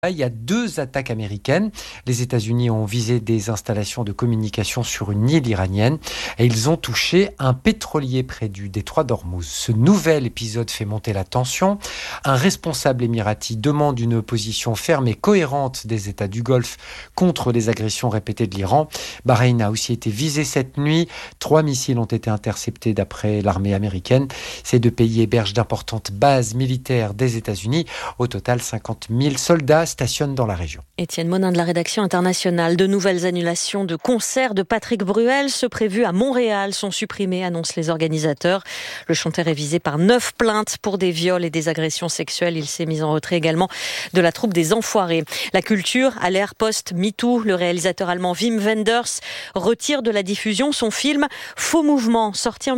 Il y a 2 attaques américaines. Les États-Unis ont visé des installations de communication sur une île iranienne et ils ont touché un pétrolier près du détroit d'Ormuz. Ce nouvel épisode fait monter la tension. Un responsable émirati demande une position ferme et cohérente des États du Golfe contre les agressions répétées de l'Iran. Bahreïn a aussi été visé cette nuit. 3 missiles ont été interceptés d'après l'armée américaine. Ces 2 pays hébergent d'importantes bases militaires des États-Unis. Au total, 50 000 soldats stationnent dans la région. Étienne Monin de la rédaction internationale. De nouvelles annulations de concerts de Patrick Bruel, ceux prévus à Montréal, sont supprimés, annoncent les organisateurs. Le chanteur est visé par 9 plaintes pour des viols et des agressions sexuelles. Il s'est mis en retrait également de la troupe des Enfoirés. La culture, à l'ère post-MeToo, le réalisateur allemand Wim Wenders retire de la diffusion son film Faux Mouvement, sorti en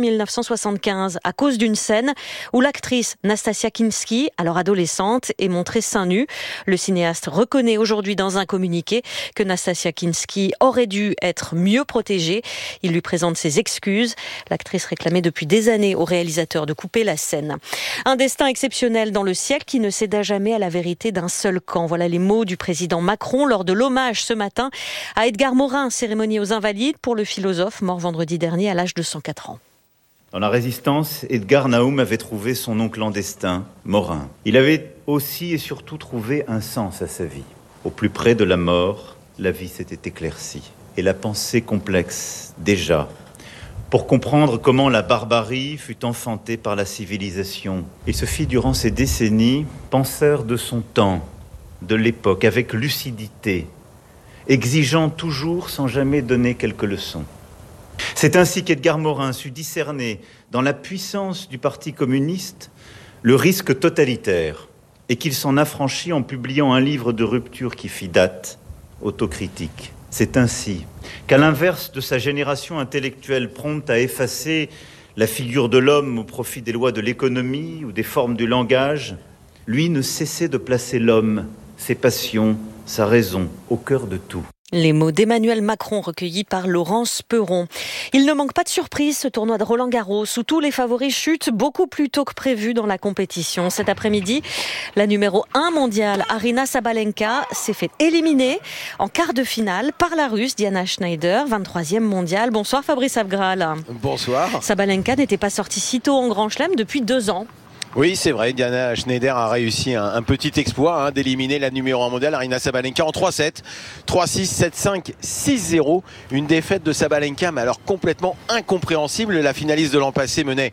1975 à cause d'une scène où l'actrice Nastasia Kinski, alors adolescente, est montrée seins nus. Le cinéaste reconnaît aujourd'hui dans un communiqué que Nastasia Kinski aurait dû être mieux protégée. Il lui présente ses excuses. L'actrice réclamait depuis des années au réalisateur de couper la scène. Un destin exceptionnel dans le siècle qui ne céda jamais à la vérité d'un seul camp. Voilà les mots du président Macron lors de l'hommage ce matin à Edgar Morin, cérémonie aux Invalides pour le philosophe mort vendredi dernier à l'âge de 104 ans. Dans la Résistance, Edgar Naum avait trouvé son oncle clandestin, Morin. Il avait aussi et surtout trouvé un sens à sa vie. Au plus près de la mort, la vie s'était éclaircie. Et la pensée complexe, déjà, pour comprendre comment la barbarie fut enfantée par la civilisation. Il se fit durant ces décennies penseur de son temps, de l'époque, avec lucidité, exigeant toujours sans jamais donner quelques leçons. C'est ainsi qu'Edgar Morin sut discerner dans la puissance du Parti communiste le risque totalitaire et qu'il s'en affranchit en publiant un livre de rupture qui fit date, Autocritique. C'est ainsi qu'à l'inverse de sa génération intellectuelle prompte à effacer la figure de l'homme au profit des lois de l'économie ou des formes du langage, lui ne cessait de placer l'homme, ses passions, sa raison au cœur de tout. Les mots d'Emmanuel Macron recueillis par Laurence Perron. Il ne manque pas de surprise, ce tournoi de Roland-Garros où tous les favoris chutent beaucoup plus tôt que prévu dans la compétition. Cet après-midi, la numéro 1 mondiale, Aryna Sabalenka, s'est fait éliminer en quart de finale par la Russe Diana Schneider, 23e mondiale. Bonsoir Fabrice Abgral. Bonsoir. Sabalenka n'était pas sortie si tôt en Grand Chelem depuis 2 ans. Oui, c'est vrai, Diana Schneider a réussi un petit exploit d'éliminer la numéro 1 mondiale, Aryna Sabalenka, en 3-7. 3-6, 7-5, 6-0. Une défaite de Sabalenka, mais alors complètement incompréhensible. La finaliste de l'an passé menait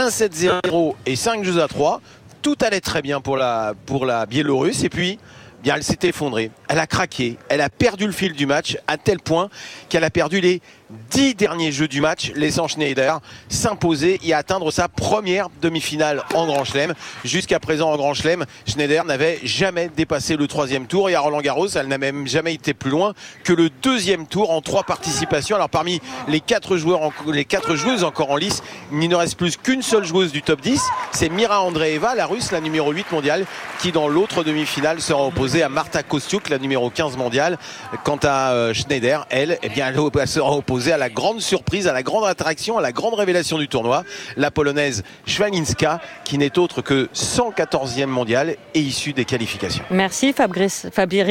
1-7-0 et 5-3. Tout allait très bien pour la Biélorusse. Et puis, bien, elle s'est effondrée. Elle a craqué. Elle a perdu le fil du match à tel point qu'elle a perdu les 10 derniers jeux du match, laissant Schneider s'imposer et atteindre sa première demi-finale en Grand Chelem. Jusqu'à présent en Grand Chelem, Schneider n'avait jamais dépassé le 3e tour et à Roland-Garros, elle n'a même jamais été plus loin que le 2e tour en 3 participations. Alors parmi les 4 joueuses encore en lice, il ne reste plus qu'une seule joueuse du top 10, c'est Mira Andreeva, la Russe, la numéro 8 mondiale, qui dans l'autre demi-finale sera opposée à Marta Kostyuk, la numéro 15 mondiale. Quant à Schneider, elle sera opposée à la grande surprise, à la grande attraction, à la grande révélation du tournoi, la polonaise Schwalinska, qui n'est autre que 114e mondiale et issue des qualifications. Merci Fabrice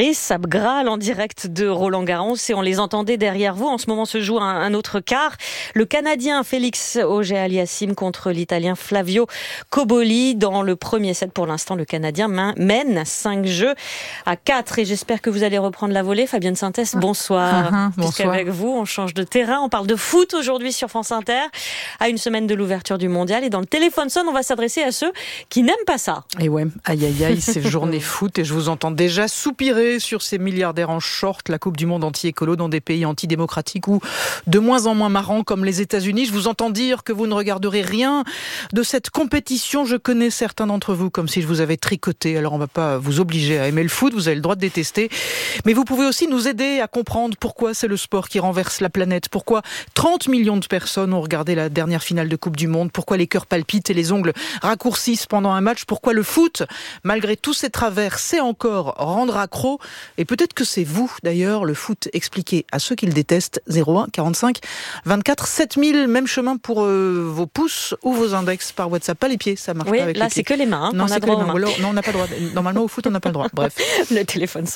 Abgral en direct de Roland-Garros et on les entendait derrière vous. En ce moment se joue un autre quart. Le Canadien Félix Auger-Aliassime contre l'Italien Flavio Cobolli. Dans le premier set, pour l'instant, le Canadien mène 5 jeux à 4 et j'espère que vous allez reprendre la volée. Fabienne Sintès, bonsoir. Bonsoir. Puisqu'avec vous, on change de terrain. On parle de foot aujourd'hui sur France Inter, à une semaine de l'ouverture du mondial. Et dans le téléphone sonne, on va s'adresser à ceux qui n'aiment pas ça. Et ouais, aïe aïe aïe, c'est journée foot et je vous entends déjà soupirer sur ces milliardaires en short, la Coupe du Monde anti-écolo dans des pays antidémocratiques ou de moins en moins marrants comme les États-Unis. Je vous entends dire que vous ne regarderez rien de cette compétition. Je connais certains d'entre vous comme si je vous avais tricoté. Alors on va pas vous obliger à aimer le foot, vous avez le droit de détester. Mais vous pouvez aussi nous aider à comprendre pourquoi c'est le sport qui renverse la planète. Pourquoi 30 millions de personnes ont regardé la dernière finale de Coupe du Monde? Pourquoi les cœurs palpitent et les ongles raccourcissent pendant un match? Pourquoi le foot, malgré tous ses travers, sait encore rendre accro? Et peut-être que c'est vous, d'ailleurs, le foot expliqué à ceux qui le détestent. 01 45 24 7000, même chemin pour vos pouces ou vos index par WhatsApp. Pas les pieds, ça marche pas avec les pieds. Là c'est que les mains. Non, on a droit aux mains. Non, on n'a pas le droit. Normalement, au foot, on n'a pas le droit. Bref. Le téléphone